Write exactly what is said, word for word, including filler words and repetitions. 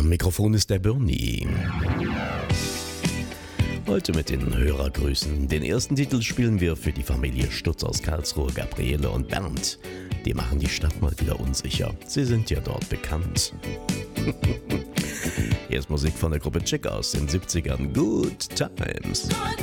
Am Mikrofon ist der Bernie. Heute mit den Hörergrüßen. Den ersten Titel spielen wir für die Familie Stutz aus Karlsruhe, Gabriele und Bernd. Die machen die Stadt mal wieder unsicher. Sie sind ja dort bekannt. Hier ist Musik von der Gruppe Chick aus den siebzigern. Good Times.